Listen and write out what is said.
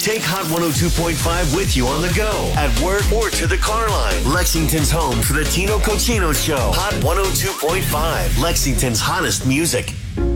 Take Hot 102.5 with you on the go, at work, or to the car line. Lexington's home for the Tino Cochino Show. Hot 102.5, Lexington's hottest music.